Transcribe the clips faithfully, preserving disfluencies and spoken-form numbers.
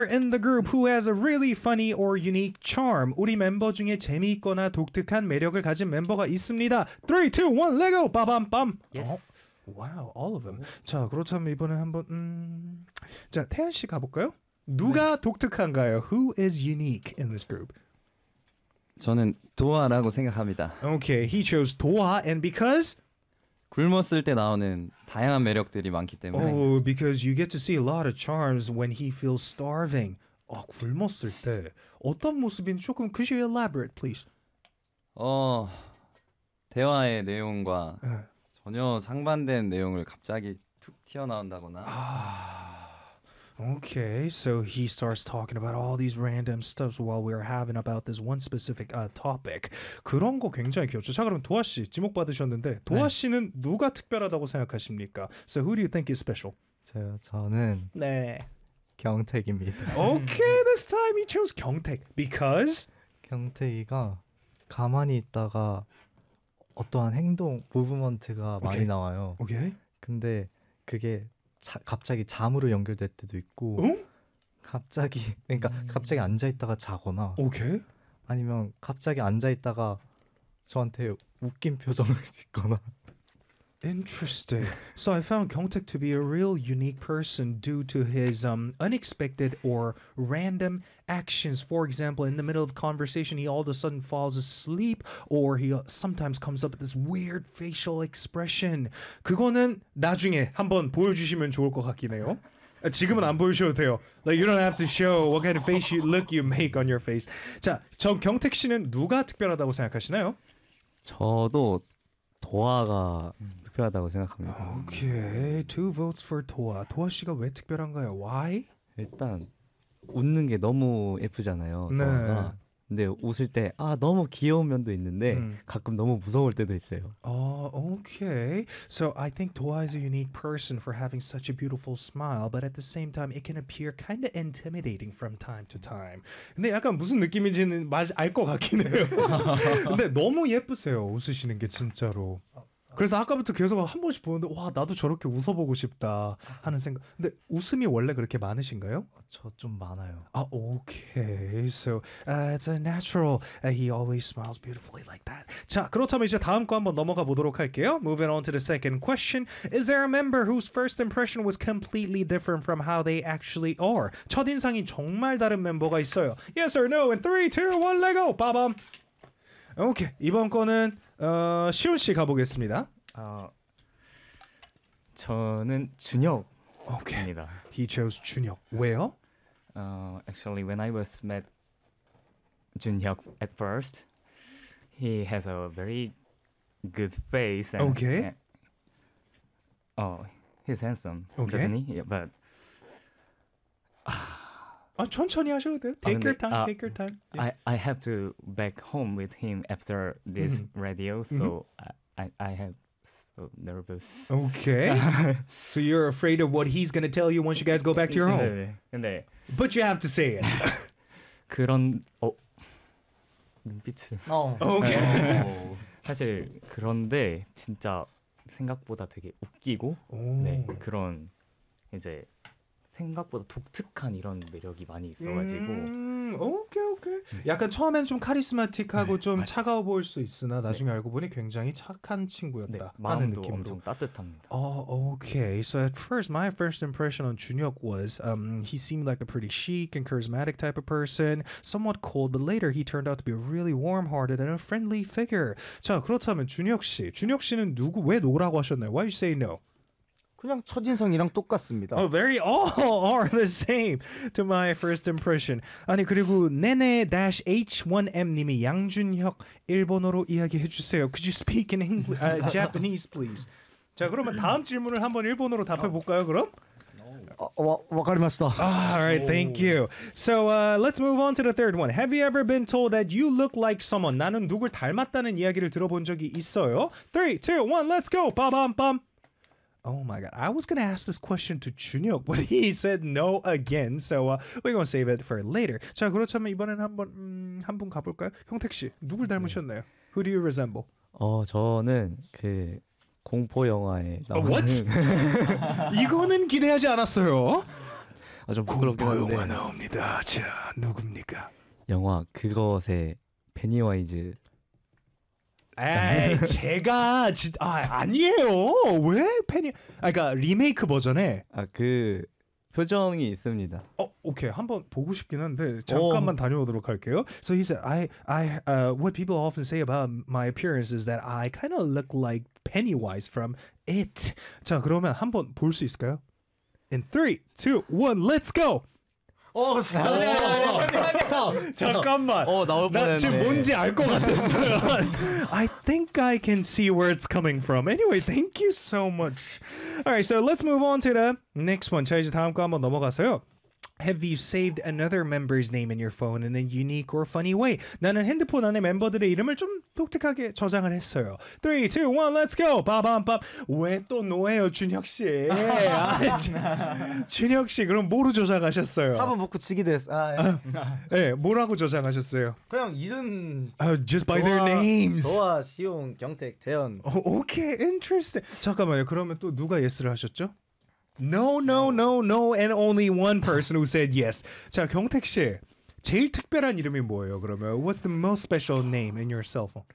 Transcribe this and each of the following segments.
in the group who has a really funny or unique charm. 우리 멤버 중에 재미있거나 독특한 매력을 가진 멤버가 있습니다. three, two, one, let go! 빠밤빰! Yes. Oh, wow, all of them. 자, 그렇다면 이번에 한번 음... 자, 태연 씨 가볼까요? 누가 네. 독특한가요? Who is unique in this group? 저는 도아라고 생각합니다. Okay, he chose 도아 and because? 굶었을 때 나오는 다양한 매력들이 많기 때문에. Oh, because you get to see a lot of charms when he feels starving. 아, 굶었을 때 어떤 모습인지 조금 could you elaborate, please? 어, 대화의 내용과 네. 전혀 상반된 내용을 갑자기 툭 튀어나온다거나. 아, okay, so he starts talking about all these random stuffs while we're having about this one specific uh, topic. 그런 거 굉장히 귀엽죠. 자, 그럼 도아 씨 지목 받으셨는데 도아 네. 씨는 누가 특별하다고 생각하십니까? So who do you think is special? 저요, 저는 네. 경택입니다. Okay, this time he chose 경택 because 경택이가 가만히 있다가 어떠한 행동, 무브먼트가 okay. 많이 나와요. Okay. 근데 그게 자, 갑자기 잠으로 연결될 때도 있고 어? 갑자기 그러니까 음. 갑자기 앉아 있다가 자거나 Okay. 아니면 갑자기 앉아 있다가 저한테 웃긴 표정을 짓거나. Interesting. So I found Kyungtaek to be a real unique person due to his um, unexpected or random actions. For example, in the middle of conversation, he all of a sudden falls asleep, or he uh, sometimes comes up with this weird facial expression. 그거는 나중에 한번 보여주시면 좋을 것 같긴 해요. 지금은 안 보여주셔도 돼요. Like you don't have to show what kind of face you look you make on your face. 자, 저 경택 씨는 누가 특별하다고 생각하시나요? 저도 도아가 음. 특별하다고 생각합니다. Okay, two votes for 도아. 도아 씨가 왜 특별한가요? Why? 일단 웃는 게 너무 예쁘잖아요. 네. 도아가. 근데 웃을 때 아 너무 귀여운 면도 있는데 음. 가끔 너무 무서울 때도 있어요. Oh, okay. So I think 도아 is a unique person for having such a beautiful smile, but at the same time, it can appear kind of intimidating from time to time. 근데 약간 무슨 느낌인지는 알 것 같긴 해요. 근데 너무 예쁘세요. 웃으시는 게 진짜로. 그래서 아까부터 계속 한 번씩 보는데 와 나도 저렇게 웃어보고 싶다 하는 생각. 근데 웃음이 원래 그렇게 많으신가요? 저 좀 많아요. 아, okay. So uh, it's a natural. Uh, he always smiles beautifully like that. 자, 그렇다면 이제 다음 거 한번 넘어가 보도록 할게요. Moving on to the second question. Is there a member whose first impression was completely different from how they actually are? 첫인상이 정말 다른 멤버가 있어요. Yes or no? In three, two, one, let go. 빠밤. 오케이. 이번 거는 어, 시온 씨 가보겠습니다. 어, 저는 준혁입니다. Okay. He chose 준혁. 왜요? Uh, actually, when I was met Junhyuk at first, he has a very good face. And, Okay. And, oh, he's handsome, Okay. doesn't he? Yeah, but 아, 천천히 하셔도 돼요. Take 근데, your time. 아, take your time. Yeah. I I have to back home with him after this Mhm. radio, so I, I I have so nervous. Okay. So you're afraid of what he's going to tell you once you guys go back to your home. 네, 근데 But you have to say it. 그런 어 눈빛을. 어. Okay. 사실 그런데 진짜 생각보다 되게 웃기고 오. 네 그런 이제 생각보다 독특한 이런 매력이 많이 있어가지고 음, 오케이 오케이. 약간 처음엔 좀 카리스마틱하고 네, 좀 맞아요. 차가워 보일 수 있으나 나중에 알고 보니 굉장히 착한 친구였다 네, 하는 마음도 느낌으로. 엄청 따뜻합니다. Oh, okay. So at first, my first impression on Junhyuk was um, he seemed like a pretty chic and charismatic type of person, somewhat cold, but later he turned out to be a really warm-hearted and a friendly figure. 자, 그렇다면 준혁 씨, 준혁 씨는 누구 왜 노라고 하셨나요? Why you say no? 그냥 첫인상이랑 똑같습니다. Oh, very all are the same to my first impression. 아니 그리고 네네-에이치 원 엠 님이 양준혁 일본어로 이야기해 주세요. Could you speak in English, uh, Japanese, please? 자, 그러면 다음 질문을 한번 일본어로 답해 볼까요, 그럼? 와, 와카리마시다. Ah, all right, thank you. So uh, let's move on to the third one. Have you ever been told that you look like someone? 나는 누굴 닮았다는 이야기를 들어본 적이 있어요? three, two, one, let's go. 빠밤빰. Oh my god. I was going to ask this question to 준혁, but he said no again. So uh, we're going to save it for later. 자, 그렇다면 이번에는 한번 음, 한 분 가볼까요? 형택 씨, 누굴 닮으셨나요? Who do you resemble? 어 저는 그 공포 영화에 어, 나오는 what? 이거는 기대하지 않았어요. 아, 좀 부끄럽긴 한데 나옵니다. 자, 누굽니까? 영화 그것의 페니와이즈. 에이, 제가 진 아, 아니에요. 왜 팬이? 아, 그러니까 리메이크 버전에 아, 그 표정이 있습니다. 어, 오케이. 한번 보고 싶긴 한데 잠깐만 다녀오도록 할게요. So he said, I, I, uh, what people often say about my appearance is that I kind of look like Pennywise from It. 자, 그러면 한번 볼 수 있을까요? In three, two, one, let's go. 어 진짜. 잠깐만. 어, 나올 나 뻔했네. 지금 뭔지 알 것 같았어요. I think I can see where it's coming from. Anyway, thank you so much. All right, so let's move on to the next one. 자, 이제 다음 거 한번 넘어가서요. Have you saved another member's name in your phone in a unique or funny way? 나는 핸드폰 안에 멤버들의 이름을 좀 독특하게 저장을 했어요. three, two, one, let's go. 빠밤빰. 왜 또 노예요, 준혁 씨? 아, 자, 준혁 씨, 그럼 뭐로 저장하셨어요? 탑은 먹고 치기 됐어. 아, 네, 뭐라고 저장하셨어요? 그냥 이름. Uh, just by their names. 노아, 시용, 경택, 태연. 오, okay, interesting. 잠깐만요. 그러면 또 누가 예스를 하셨죠? No, no, no, no, and only one person who said yes. 자, 경택 씨, 제일 특별한 이름이 뭐예요? 그러면 what's the most special name in your cell phone?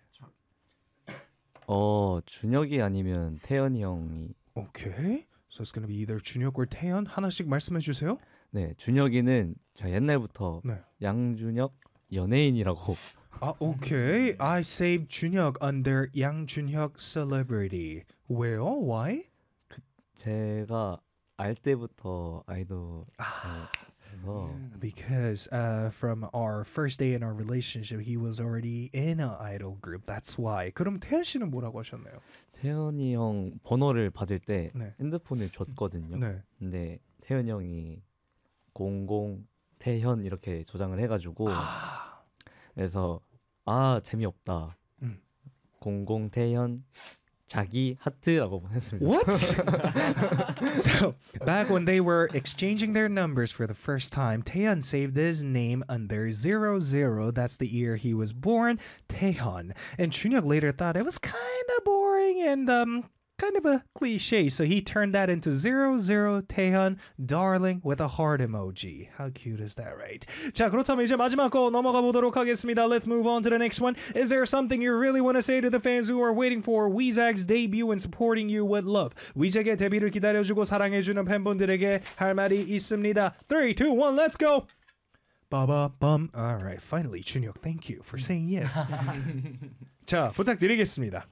어, 준혁이 아니면 태연이 형이. Okay, so it's gonna be either 준혁 or 태연. 하나씩 말씀해 주세요. 네, 준혁이는 제가 옛날부터 네. 양준혁 연예인이라고. 아, okay. I saved 준혁 under 양준혁 celebrity. 왜요? Why? 제가 알 때부터 아이돌에서 Because uh, from our first day in our relationship, he was already in an idol group. That's why. 그럼 태연 씨는 뭐라고 하셨나요? 태연이 형 번호를 받을 때 네. 핸드폰을 줬거든요. 네. 근데 태연 형이 공공 태현 이렇게 저장을 해가지고 아, 그래서 아 재미없다. 음. 공공 태현 자기 하트라고 보냈습니다. What? So back when they were exchanging their numbers for the first time, Taehyun saved his name under zero zero. That's the year he was born, Taehyun. And Chunhyuk later thought it was kind of boring and um kind of a cliche, so he turned that into zero zero Taehyun, darling with a heart emoji. How cute is that, right? 자, 그렇다면 이제 마지막 거 넘어가 보도록 하겠습니다. Let's move on to the next one. Is there something you really want to say to the fans who are waiting for Weezag's debut and supporting you with love? 위잭의 데뷔를 기다려주고 사랑해주는 팬분들에게 할 말이 있습니다. three, two, one, let's go! 빠바밤. All right, finally, 준혁, thank you for saying yes. 자, 부탁드리겠습니다.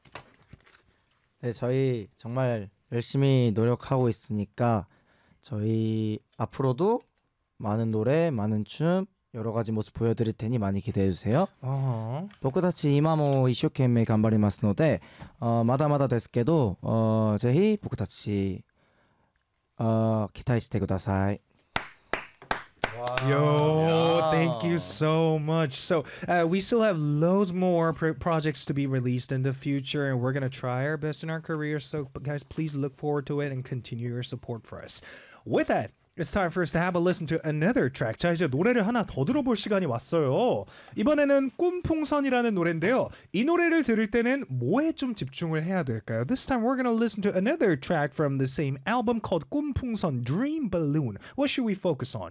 네, 저희 정말 열심히 노력하고 있으니까 저희 앞으로도 많은 노래, 많은 춤, 여러 가지 모습 보여드릴 테니 많이 기대해 주세요. 어. 僕たち今も一生懸命頑張りますので、あまだまだですけど、あぜひ僕たちあ期待してください。 Yo, thank you so much. So, uh, we still have loads more pr- projects to be released in the future, and we're going to try our best in our career. So, guys, please look forward to it and continue your support for us. With that, it's time for us to have a listen to another track. 자, 이제 노래를 하나 더 들어볼 시간이 왔어요. 이번에는 꿈풍선이라는 노래인데요. 이 노래를 들을 때는 뭐에 좀 집중을 해야 될까요? This time we're going to listen to another track from the same album called 꿈풍선 Dream Balloon. What should we focus on?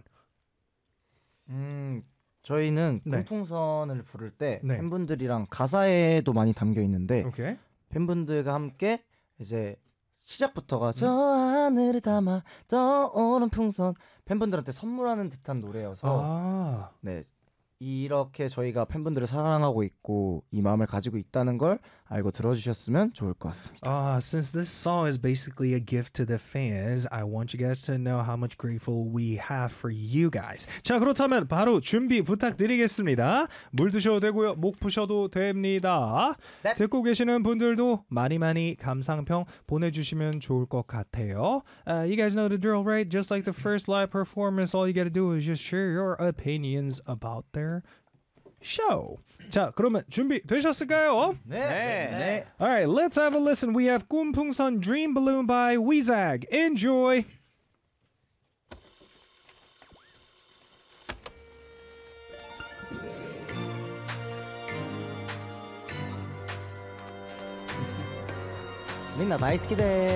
음, 저희는 네. 꿈풍선을 부를 때 네. 팬분들이랑 가사에도 많이 담겨 있는데 Okay. 팬분들과 함께 이제 시작부터가 저 하늘을 담아 떠오른 풍선 팬분들한테 선물하는 듯한 노래여서 아. 네, 이렇게 저희가 팬분들을 사랑하고 있고 이 마음을 가지고 있다는 걸 알고 들어주셨으면 좋을 것 같습니다. Uh, since this song is basically a gift to the fans, I want you guys to know how much grateful we have for you guys. 자, 그렇다면 바로 준비 부탁드리겠습니다. 물 드셔도 되고요, 목 푸셔도 됩니다. 네. 듣고 계시는 분들도 많이 많이 감상평 보내주시면 좋을 것 같아요. Uh, you guys know the drill, right? Just like the first live performance, all you gotta do is just share your opinions about their show. 자, 그러면 준비 되셨을까요? 네. 네. All right, let's have a listen. We have 꿈풍선 Dream Balloon by Weezag. Enjoy. 민나 나이스 기대.